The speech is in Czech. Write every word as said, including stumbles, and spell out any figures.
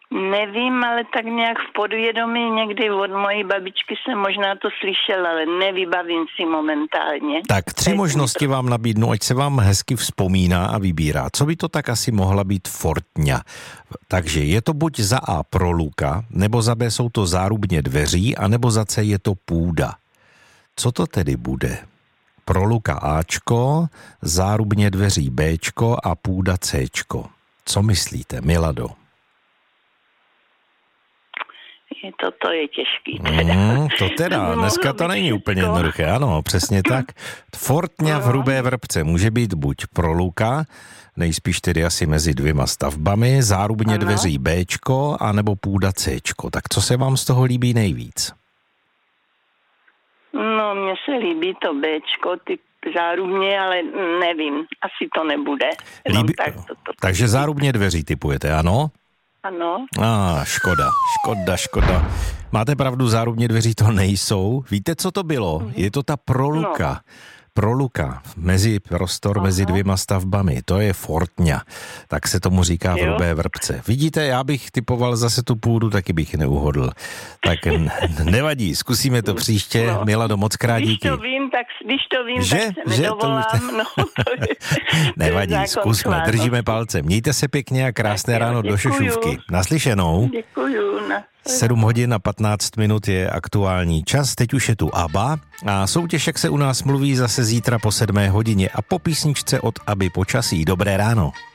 Nevím, ale tak nějak v podvědomí někdy od mojí babičky jsem možná to slyšela, ale nevybavím si momentálně. Tak tři možnosti vám nabídnu, ať se vám hezky vzpomíná a vybírá. Co by to tak asi mohla být fortňa? Takže je to buď za A proluka, nebo za B jsou to zárubně dveří, anebo za C je to půda. Co to tedy bude? Proluka Ačko, zárubně dveří Bčko a půda Cčko. Co myslíte, Milado? Je to, to je těžký. Teda. Mm, to teda, dneska to není úplně jednoduché, ano, přesně tak. Fortňa v Hrubé Vrbce může být buď proluka, nejspíš tedy asi mezi dvěma stavbami, zárubně ano. dveří Bčko, anebo půda Cčko. Tak co se vám z toho líbí nejvíc? No, mně se líbí to Bčko, ty zárubně, ale nevím, asi to nebude. Líbí... Tak, to, to, Takže zárubně dveří typujete, ano? Ano. A ah, škoda, škoda, škoda. Máte pravdu, zárubně dveří to nejsou. Víte, co to bylo? Mm-hmm. Je to ta proluka. No. Proluka, mezi prostor Aha. mezi dvěma stavbami, to je fortňa, tak se tomu říká v Hrubé Vrbce. Vidíte, já bych typoval zase tu půdu, taky bych neuhodl. Tak nevadí, zkusíme to příště, no. Milado, moc krát díky. Když to vím, tak, když to vím, že? tak se nedovolám. Že? No, to je, nevadí, to je zkusme, držíme palce. Mějte se pěkně a krásné tak, ráno, děkuju. Do Šošůvky. Naslyšenou. Děkuju. Na... sedm hodin a patnáct minut je aktuální čas, teď už je tu ABBA a soutěž, jak se u nás mluví, zase zítra po sedmé hodině a po písničce od Abby Počasí. Dobré ráno.